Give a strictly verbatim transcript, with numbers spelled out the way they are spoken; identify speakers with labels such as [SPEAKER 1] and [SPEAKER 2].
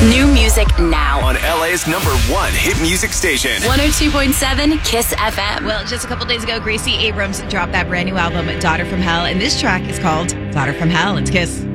[SPEAKER 1] New music now
[SPEAKER 2] on L A's number one hit music station.
[SPEAKER 1] one oh two point seven Kiss F M.
[SPEAKER 3] Well, just a couple days ago, Gracie Abrams dropped that brand new album, Daughter from Hell, and this track is called Daughter from Hell. It's Kiss.